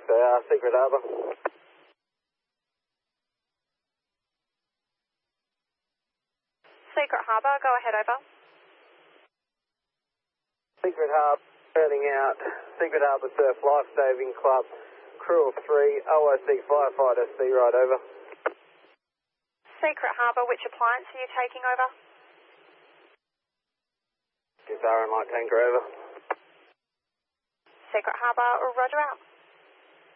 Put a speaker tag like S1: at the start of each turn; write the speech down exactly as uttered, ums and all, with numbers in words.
S1: uh, Secret Harbour.
S2: Secret Harbour, go ahead, over.
S1: Secret Harbour, turning out. Secret Harbour Surf Life Saving Club, crew of three, O I C firefighter, C right over.
S2: Secret Harbour, which appliance are you taking over?
S1: Just R and light tanker over.
S2: Secret Harbour, roger out.